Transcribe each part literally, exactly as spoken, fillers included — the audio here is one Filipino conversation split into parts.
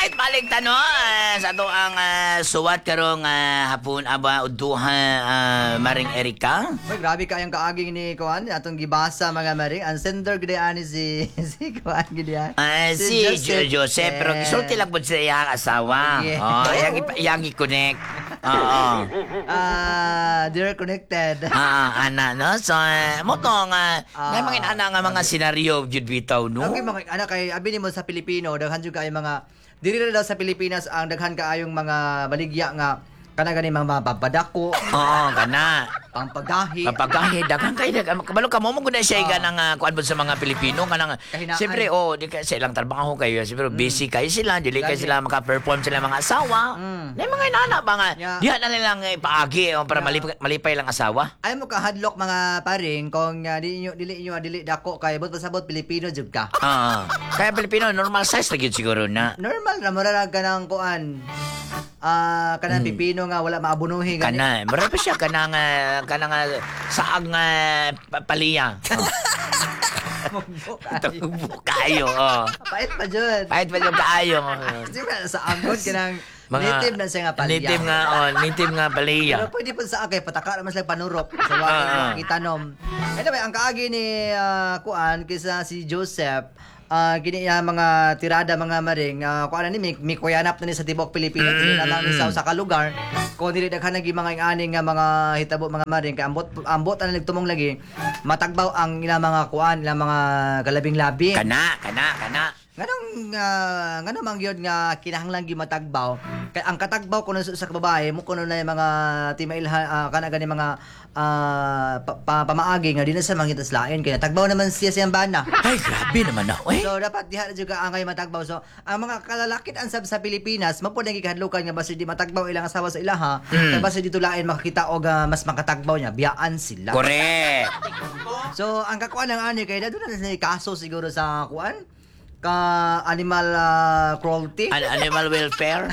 Alright, balik tano uh, sa to ang uh, suwat karong uh, hapon aba uduha uh, Maring Erika. Uy, grabe kayang kaaging ni Kuan, atong gibasa mga maring. Ang sender gid ani si si Kuan gid yan. Uh, si Joseph, Joseph pero gisulti lang pud sa iyang asawa. Yeah. Oh, iyang iyang i-connect. Oo. Ah, they're connected. Ah, ana no. So, uh, mo to nga uh, may mga ana nga mga senaryo jud bitaw no. Okay, mga anak kay abi nimo sa Pilipino, daghan jud kay mga diri ra daw sa Pilipinas ang daghan kaayong mga baligya nga kana gani mga papadako. Oo, kana. Pampagahi. Papagahi daghang kay daghang kabalo ka mo mo gud siya uh, nang uh, kuan sa mga Pilipino kanang siyempre oh di ka sa ilang trabaho kayo siyempre mm. busy kay sila dili kay sila maka-perform sila mga asawa. Mm. Nay mga inana ba nga yeah. Diha na nilang ipaagi oh, para yeah. malipay, malipay lang asawa. Ay mo ka hadlock mga paring kung uh, dili inyo dili inyo dili dako kay but pasabot Pilipino jud ka. Ah. Kaya Pilipino normal size lagi siguro na. Normal ra murag ka nang kuan. Ah, uh, kanang mm. pipino nga wala maabunuhi gani. Kana, mura pa siya kanang uh, kanang uh, saag nga uh, paliya. Tugbo kayo. Oh. Pait pa jud. Pait pa jud kaayo. Kasi sa angkot kanang native na siya nga paliya. Native nga, oh, native nga paliya. Pero pwede pa sa akay pataka naman sila panurok sa wala uh, itanom. Anyway, ang kaagi ni uh, kuan kisa si Joseph Uh, gini uh, mga tirada mga maring uh, kung ano ni may, may kuyanap na ni sa tibok Pilipinas mm-hmm. na lang sa sa kalugar kung dili daghan nagi mga ingani nga mga hitabo mga maring kay ambot ambot ana nagtumong lagi matagbaw ang ila mga kuan ila mga galabing labi kana kana kana nganong uh, ngano mang gyud nga kinahanglan gi matagbaw kay ang katagbaw kuno sa babae mo kuno na yung mga timailha uh, kana gani mga uh, pa, pa, pamaagi nga di na sa mangitas lain kay natagbaw naman siya siyang bana. Ay grabe naman na eh. So dapat diha na juga ang kay matagbaw. So ang mga kalalakit ansab sa Pilipinas mapud nang gihadlukan nga basta di matagbaw ilang asawa sa ilaha mm. kay basta dito lain makakita og uh, mas makatagbaw niya biyaan sila. Correct. So ang kakuan ng ani kay dadto na sa kaso siguro sa kuan ka animal uh, cruelty. An- animal welfare.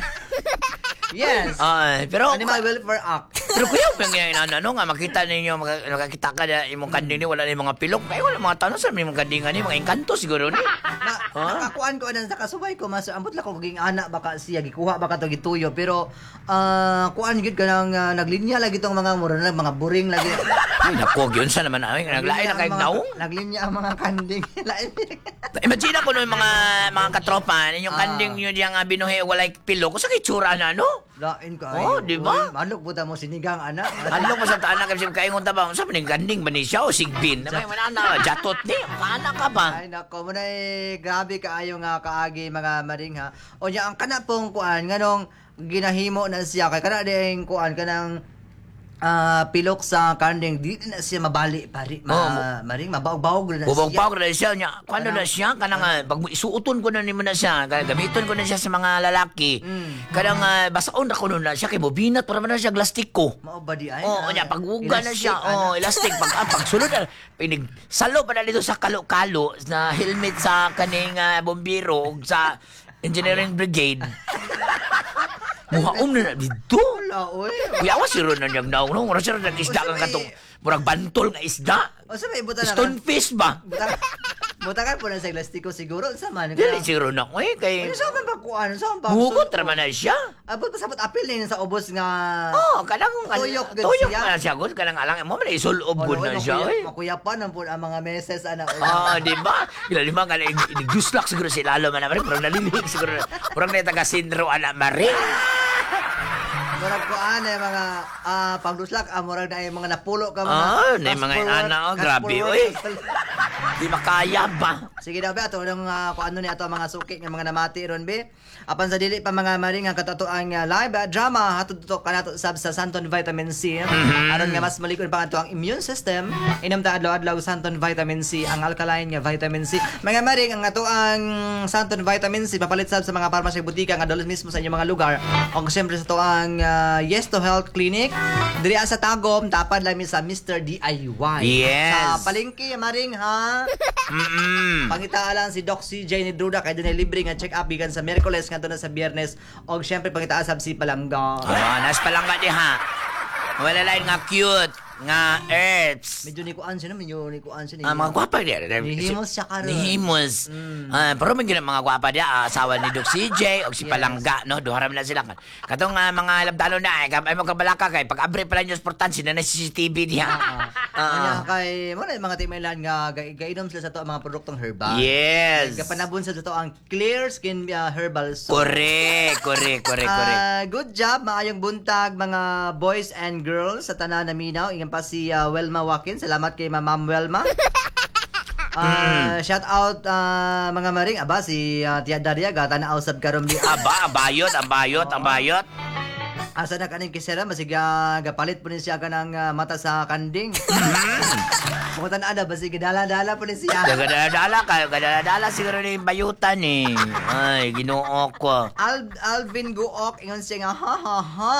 Yes. Uh, pero Animal Welfare Act. Pero kuya, yung ano nga, makita ninyo, makakita ka na imong kanding ni, wala na yung mga pilok. Kaya wala mga tanong sa imong kandingan ni, mga engkanto siguro ni. Na, huh? Nakakuan ko na, nakasubay ko, mas ambot lang ko kaging anak, baka siya, gikuha, baka to gituyo. Pero, uh, kuan gid ka nang uh, naglinya lagi tong mga mura na, mga buring lagi. Ay, naku, yun sa naman, ay, naglain na kayong naong. Naglinya ang mga kanding. Imagine ko no yung mga, mga katropa, yung kanding nyo diyang uh, binuhi, walay pilok. Kung sa kitsura na, no? Lain ka. Oh, di ba? Manok puta mo sinigang anak. Anok mo sa taana kasi kaingon ta ba? Sa maning ganding ba ni siya o sigbin? May manana jatot ni. Anak ka ba? Ay nako mo na eh, grabe kaayo nga kaagi mga maring ha. O nya ang kana pong kuan nganong ginahimo na siya kay kana ding kuan kanang uh, pilok sa kanding di na siya mabali pari ma, oh, maring mabaog-baog na siya. Mabaog-baog na siya nya. Kuno na siya kanang uh, pag isuuton ko na nimo na siya, gamiton ko na siya sa mga lalaki. Mm. Kanang uh, basaon na kuno na siya kay mobinat para man na siya plastiko. Mao ba di ay? Oh, nya paguga na siya. Oh, elastic pag ah, pag sulod na pinig salo pa na dito sa kalo-kalo na helmet sa kaning uh, bombero ug sa engineering brigade. Muhaom na na dito. Wala, oy. Kuya, awas siro na niyang naong. No? Mura siro na isda kang katong murag bantol nga isda. O sa may buta na Stonefish ba? Buta ka po na sa elastiko siguro. Sa man. Dili siro na ko eh. Kay... Ano saan ba kuan? Saan ba? Hugot naman na siya. Abot pa sabot apil na sa ubos nga... Oo, oh, kanang... Tuyok gan tuyok siya. Tuyok na siya. Good. Kanang alang mo, may isulob good na siya. Makuyapan ang po ang mga meses. Ano, oh, di ba? Kila lima ka na guslak siguro si Lalo man na marin. Murag nalilig siguro. Murag na taga-sindro anak marin. Murag ko ana mga uh, pangduslak ah, murag na mga napulo ka mga ah na mga ana oh grabe oy di makaya ba sige daw ba ato nang uh, kung ano ni ato mga suki nga mga namati ron be apan sa dili pa mga maring nga katatoang uh, live uh, drama hatod to kanato sab sa Santon Vitamin C mm-hmm. aron nga mas malikod pa ato ang immune system inom ta adlaw-adlaw Santon Vitamin C ang alkaline nga vitamin C mga maring ang ato ang Santon Vitamin C papalit sab sa mga parmasya butika nga dolos mismo sa inyong mga lugar o siyempre sa to ang uh, Yes to Health Clinic diri sa Tagum tapad lang mi sa Mister D I Y yes. Sa palengke maring ha mm pangita lang si Doc C J ni Druda kay dinay libre nga check up bigan sa Miyerkules ngadto na sa Biyernes og syempre pangita sab si Palangga ah nas palangga di ha wala lain nga cute nga Earths. Medyo ni kuan siya no, medyo ni kuan siya. Ah, mga gwapa dia. Nihimos siya karon. Nihimos. Ah, pero may gina mga gwapa dia, ah, asawa ni Doc C J o si Yes. Palangga, no? Duha ra man sila. Katong ah, mga labdalo na ay ay magkabalaka kay pag abre pala news portan sina na C C T V diha. Kanya kay mo na yung mga timeline nga ga- gainom sila sa to ang mga produktong herbal. Yes. Kapanabon sa to ang clear skin uh, herbal soap. Correct, correct, correct, correct. Ah, good job, maayong buntag mga boys and girls sa tanan na minaw. Ingan pa si ah, Welma Wakin. Salamat kay Ma- Ma'am Welma. Ah, shout out ah, mga maring aba si ah, Tia Daria gata na ausab karon di. Aba, abayot, abayot, abayot. Asa na kaning kisera masig ah, gapalit po ni siya kanang ah, mata sa kanding. Mukutan ada basig dala-dala po ni siya. Dagadala kayo, dagadala siguro na yung bayutan eh. Ay, ginoo ko. Al Alvin Guok ingon siya nga ha ha ha.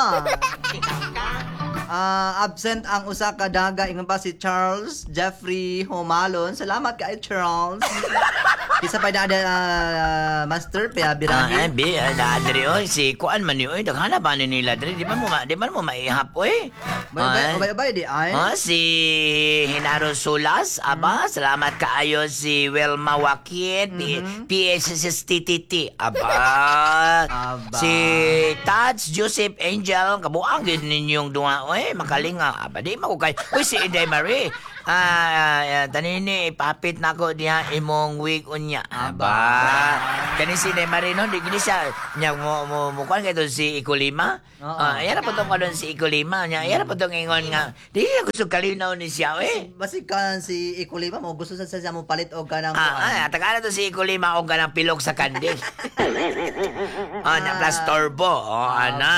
Ah, absent ang usa ka daga ingon pa si Charles Jeffrey Humalon. Salamat kay Charles. Isa pa na ada ah, master pa Ah, birahin. eh, bi, ah, na Adri, oy, si Kuan man ni, oy, daghana ba ni nila, Adri, di man mo, ma- di man mo maihap, oy. Bay Ah, bay bay di ay. ah, si Hinaro Sulas, aba, salamat kaayo si Wilma Wakit, P S S T T T, aba. Aba. Si Tats Joseph Angel, kabuang gid ninyong duha, oy, makalinga, aba, di mo ko kay, oy, si Inday Marie. Ah, uh, tanini ipapit nako diha imong wig unya. Aba. Kani si Inday Marie no, di gini siya nya mo mo mo kuan kay to si Ikolima. Oo. Ah, ayan na po tong kadon si Ikolima nya. Ayan na po tong ingon nga. Di na gusto kalinaw ni siya eh. Basig kan si Ikulima mo gusto sa sa mo palit og kanang Ah, ah, taga na to si Ikolima og ganang pilok sa kandil. Ah, na plus turbo. Oh, ana.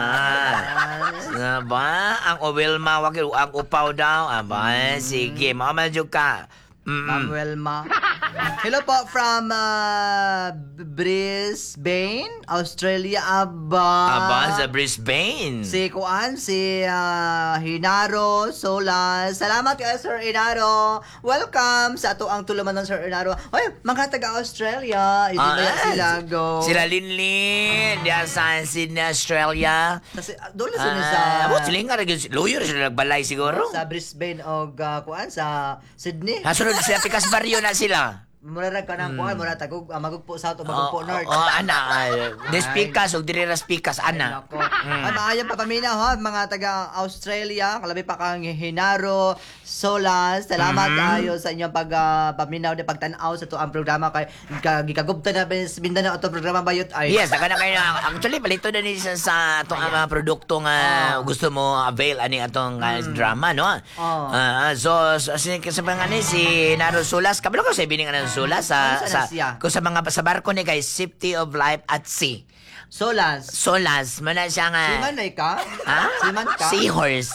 Ah. Aba, ang Wilma wakil ang upaw daw. Aba, sige, mamadyo ka. Ma'am Mm. Welma. Hello po from uh, Brisbane, Australia. Aba. Aba, sa Brisbane. Si Kuan, si ah, Hinaro Solas. Salamat kay Sir Hinaro. Welcome sa ato ang tuluman ng Sir Hinaro. Oy, mga taga-Australia. Hindi Ah, ba ah, sila go? Sila Linlin, diya sa Sydney, Australia. Kasi uh, doon na sila sa... Ah, mo sila nga rin, lawyer sila nagbalay siguro. Sa Brisbane o uh, Kuan, sa Sydney. Hasunod sila, Pikas Barrio na sila. Mura ra ka ng Kuan, mura tagug, uh, magugpo South o Oh, magugpo North. oh, ana, des pikas o dire ras pikas ana. Nako. Ay, maayang papaminaw ha, mga taga-Australia, kalabi pa kang Hinaro, Solas, salamat ayo sa inyong pag ah, paminaw de pagtan-aw sa to ang programa kay ka- gikagubta na ba sa Mindanao ato programa bayot ay. Yes, naka na kayo na. Actually, palito na ni sa, sa itong mga produkto nga gusto mo avail ani atong ah, drama, no? Oh. Ah, so, so kasi kasi mga ni si Naro Sulas, kabalo ko sa bining ng Sulas sa Ano sa sana siya? ko sa mga sa barko ni kay Safety of Life at Sea. Solas. Solas, man na siya nga. Siman na ka? Ha? Siman ka? Seahorse.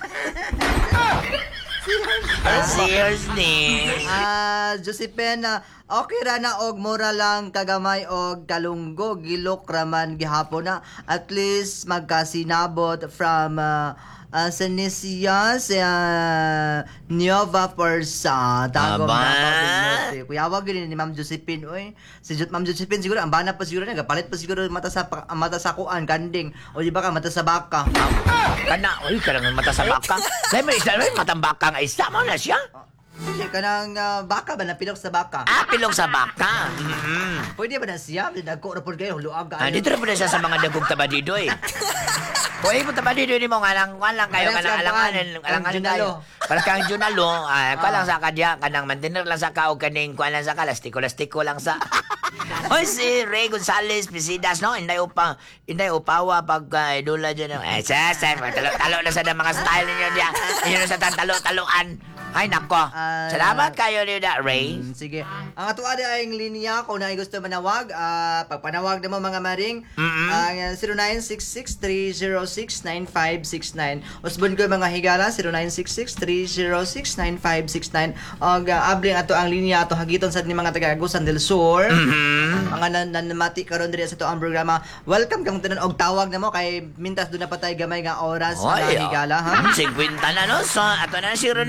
Ah, seahorse ni. Ah, Josephine, ah, okay ra na og mura lang kagamay og kalunggo gilok raman gihapon na at least magkasinabot from uh, uh, Senesia sa uh, Nueva Forza Tagom Aba. na kuya wag gini ni Ma'am Josephine oy si Jut Ma'am Josephine siguro ang bana pa siguro nga palit pa siguro mata sa pa- mata sa kuan kanding o di ba ka mata sa baka. Kana, uy, kanang mata sa baka. Dahil may isa, may matang baka nga isa mo na siya. Siya kanang ah, baka ba napilok sa baka. Ah, pilong sa baka. Mm-hmm. Pwede ba na siya? Nagko na po kayo, luag ka. Ah, dito na po na siya sa mga dagong tabadido eh. Kung mo tabadido ni mo, ngalang, ngalang kayo, Alang ngalang, sa alanganin, kuan, alanganin ang kayo. Junalo. Para kang Junalo, ah, ko Ah. lang sa kadya, kanang mantener lang sa kao, kaning kuan lang sa ka, lastiko-lastiko lang sa... Hoy, si Ray Gonzalez, Pisidas, no? Inday upa, inday upawa pag uh, idula dyan. Eh, sa, sa, talo-talo na sa na mga style ninyo diya. Inyo na sa talo-taloan. Ay, nako. Ah. Salamat kayo niyo da, Ray. Mm, sige. Ang ato ada ay ang linya kung na gusto manawag, ah pagpanawag na mo mga maring, Mm-mm. ang zero nine six six three zero six nine five six nine. Usbon ko mga higala zero nine six six three zero six nine five six nine. Og uh, abling ato ang linya ato hagiton sa ni mga taga Agusan del Sur. Mhm. Mga nan nanamati karon diri sa to ang programa. Welcome kang tanan og tawag na mo kay mintas do na patay gamay nga oras Oy, mga higala ha. oh, fifty na no. So, ato na si Roning tambang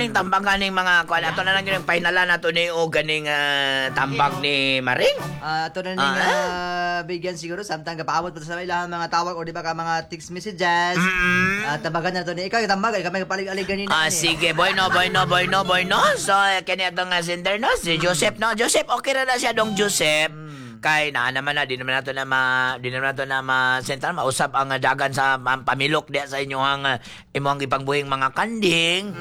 ganing mga kuan ato na lang gyud pahinala nato ni o ganing ah, tambag ni Maring. Ah, ato na ning Ah? ah, bigyan siguro samtang gapaabot pa sa ilang mga tawag o di ba ka mga text messages. Mm. Ah, tabagan na to ni ikaw tambag ay kami palig-alig ganina. Ah, ni. sige, boy no, boy no, boy no, boy no. So, eh, kani atong nga sender no, si Joseph no. Joseph, okay ra na siya dong Joseph. Kay na naman na, di naman nato na ma, di naman nato na ma sentral mausap ang ah, dagan sa um, pamilok diya sa inyong uh, imong ipangbuhing mga kanding.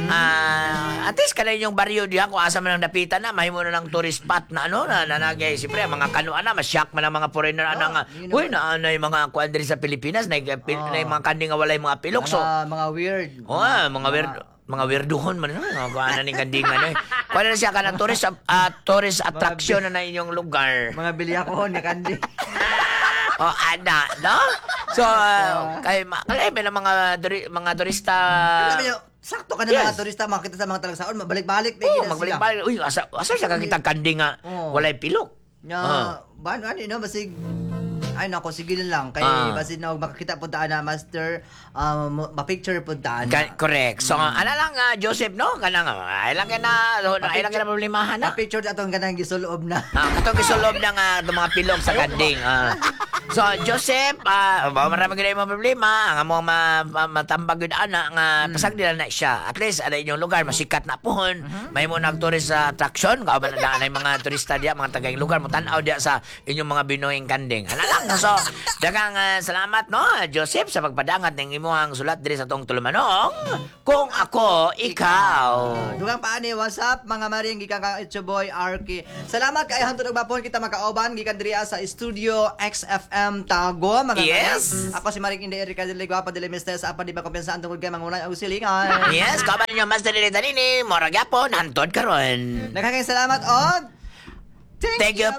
Ah, at least kana inyong baryo diha kung asa man ang dapitan na mahimo na ng tourist spot na ano na nanagay siyempre ang mga kanuan na masyak man ang mga foreigner ana nga. yun naman. Uy, na na yung mga kuan diri sa Pilipinas na, na, na yung mga kanding nga walay mga pilok. So, mga, mga weird. oh, ah, mga weird mga weirdohon man no kuan na ning kandingan eh. Kuan na siya kana tourist uh, tourist attraction na na inyong lugar. Mga bilyakon ni kandi. Oh, ana, no? So, uh, kay ma- kay may na mga duri, mga turista. Alam niyo, sakto ka na Yes. mga turista makita sa mga talagsaon, mabalik-balik Oh, bigyan magbalik-balik. Uy, asa asa siya kakita kanding nga Oh. walay pilok. Nya, Ah. ba ano no basig ay nako sige lang kay Ah. basin na makakita puntaan na master um, ma-picture puntaan. Ka- correct. So, ana lang nga Joseph no, kana nga ay lang kana ay lang kana problemahan na. Na-picture atong ganang gisuloob na. Ah, katong gisulob na nga itong mga pilok sa kanding. Ah. So, Joseph, ah, uh, marami gina yung problema. Ang among ma, ma, matambag yun ana nga pasag nila na siya. At least, ada inyong lugar, masikat na pohon. May mo nag-tourist sa attraction. Kauban na na mga turista diya, mga tagaing lugar. Mutanaw diya sa inyong mga binuhing kanding. Ano lang. So, dagang ah, salamat, no, Joseph, sa pagpadangat ng imuhang sulat diri sa tong tulumanong. Kung ako, ikaw. Dugang paani, what's up mga maring gikan ka Itchoboy Arky. Salamat kay hantod og mapon kita makauban gikan diriya sa Studio X F M Tago mga Yes. maring. Ako si Maring Inde Erika Dele Guapa Dele Mister sa apa di ba kumpensa antong kay mga unay og silingan. Yes, kauban ninyo, Master Dili Tanini, Morag Yapon, hantod karon. Nagkakay salamat og Thank you